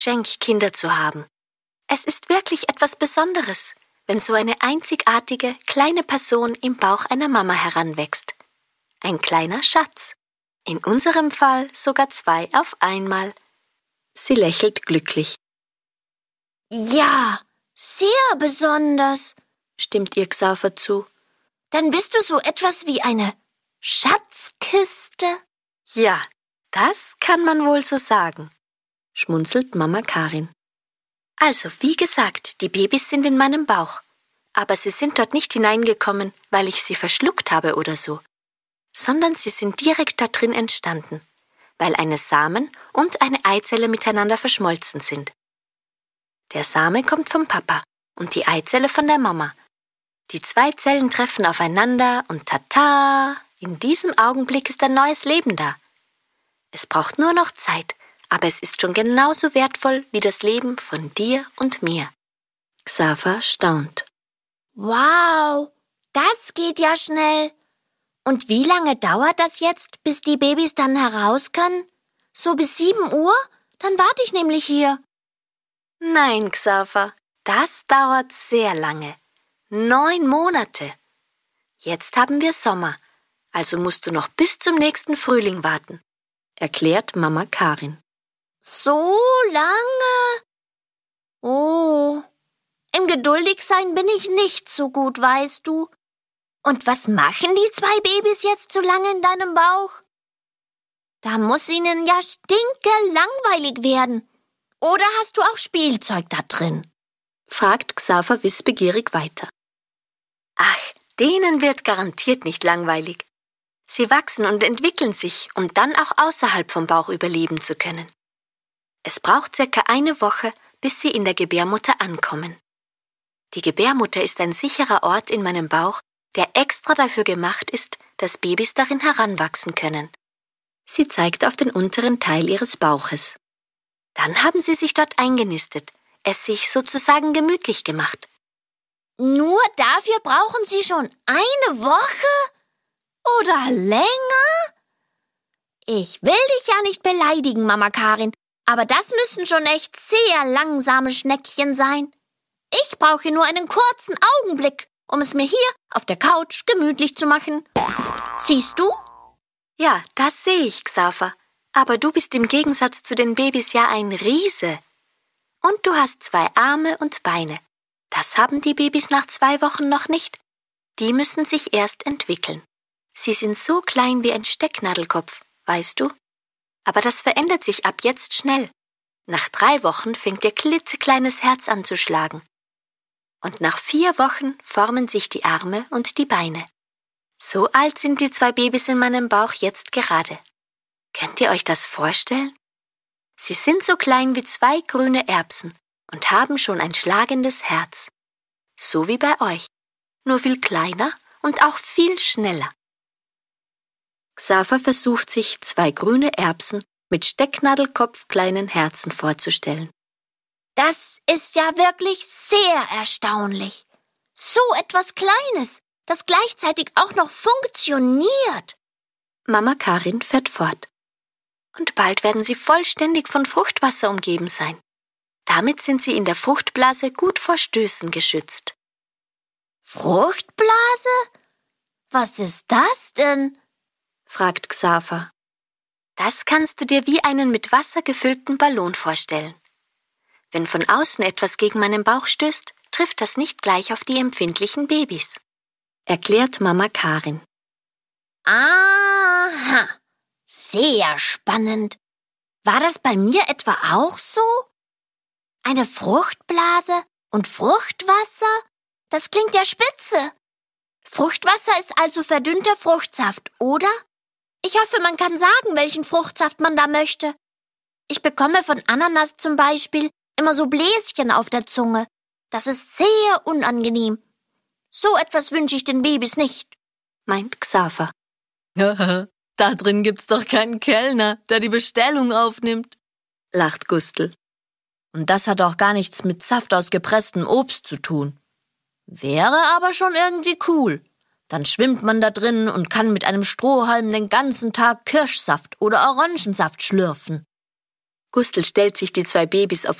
Geschenk, Kinder zu haben. Es ist wirklich etwas Besonderes, wenn so eine einzigartige, kleine Person im Bauch einer Mama heranwächst. Ein kleiner Schatz. In unserem Fall sogar 2 auf einmal. Sie lächelt glücklich. Ja, sehr besonders, stimmt ihr Xaver zu. Dann bist du so etwas wie eine Schatzkiste? Ja, das kann man wohl so sagen, schmunzelt Mama Karin. Also, wie gesagt, die Babys sind in meinem Bauch. Aber sie sind dort nicht hineingekommen, weil ich sie verschluckt habe oder so, sondern sie sind direkt da drin entstanden, weil eine Samen und eine Eizelle miteinander verschmolzen sind. Der Same kommt vom Papa und die Eizelle von der Mama. Die 2 Zellen treffen aufeinander und tata, in diesem Augenblick ist ein neues Leben da. Es braucht nur noch Zeit, aber es ist schon genauso wertvoll wie das Leben von dir und mir. Xaver staunt. Wow, das geht ja schnell. Und wie lange dauert das jetzt, bis die Babys dann heraus können? So bis 7 Uhr? Dann warte ich nämlich hier. Nein, Xaver, das dauert sehr lange. 9 Monate. Jetzt haben wir Sommer, also musst du noch bis zum nächsten Frühling warten, erklärt Mama Karin. So lange? Oh, im Geduldigsein bin ich nicht so gut, weißt du. Und was machen die 2 Babys jetzt so lange in deinem Bauch? Da muss ihnen ja stinkelangweilig werden. Oder hast du auch Spielzeug da drin? Fragt Xaver wissbegierig weiter. Ach, denen wird garantiert nicht langweilig. Sie wachsen und entwickeln sich, um dann auch außerhalb vom Bauch überleben zu können. Es braucht circa 1 Woche, bis sie in der Gebärmutter ankommen. Die Gebärmutter ist ein sicherer Ort in meinem Bauch, der extra dafür gemacht ist, dass Babys darin heranwachsen können. Sie zeigt auf den unteren Teil ihres Bauches. Dann haben sie sich dort eingenistet, es sich sozusagen gemütlich gemacht. Nur dafür brauchen sie schon 1 Woche? Oder länger? Ich will dich ja nicht beleidigen, Mama Karin, aber das müssen schon echt sehr langsame Schneckchen sein. Ich brauche nur einen kurzen Augenblick, um es mir hier auf der Couch gemütlich zu machen. Siehst du? Ja, das sehe ich, Xaver. Aber du bist im Gegensatz zu den Babys ja ein Riese. Und du hast 2 Arme und Beine. Das haben die Babys nach 2 Wochen noch nicht. Die müssen sich erst entwickeln. Sie sind so klein wie ein Stecknadelkopf, weißt du? Aber das verändert sich ab jetzt schnell. Nach 3 Wochen fängt ihr klitzekleines Herz an zu schlagen. Und nach 4 Wochen formen sich die Arme und die Beine. So alt sind die 2 Babys in meinem Bauch jetzt gerade. Könnt ihr euch das vorstellen? Sie sind so klein wie 2 grüne Erbsen und haben schon ein schlagendes Herz. So wie bei euch, nur viel kleiner und auch viel schneller. Xaver versucht sich 2 grüne Erbsen mit stecknadelkopfkleinen Herzen vorzustellen. Das ist ja wirklich sehr erstaunlich. So etwas Kleines, das gleichzeitig auch noch funktioniert. Mama Karin fährt fort. Und bald werden sie vollständig von Fruchtwasser umgeben sein. Damit sind sie in der Fruchtblase gut vor Stößen geschützt. Fruchtblase? Was ist das denn? Fragt Xaver. Das kannst du dir wie einen mit Wasser gefüllten Ballon vorstellen. Wenn von außen etwas gegen meinen Bauch stößt, trifft das nicht gleich auf die empfindlichen Babys, erklärt Mama Karin. Aha, sehr spannend. War das bei mir etwa auch so? Eine Fruchtblase und Fruchtwasser? Das klingt ja spitze. Fruchtwasser ist also verdünnter Fruchtsaft, oder? Ich hoffe, man kann sagen, welchen Fruchtsaft man da möchte. Ich bekomme von Ananas zum Beispiel immer so Bläschen auf der Zunge. Das ist sehr unangenehm. So etwas wünsche ich den Babys nicht, meint Xaver. Da drin gibt's doch keinen Kellner, der die Bestellung aufnimmt, lacht Gustl. Und das hat auch gar nichts mit Saft aus gepresstem Obst zu tun. Wäre aber schon irgendwie cool. Dann schwimmt man da drin und kann mit einem Strohhalm den ganzen Tag Kirschsaft oder Orangensaft schlürfen. Gustl stellt sich die 2 Babys auf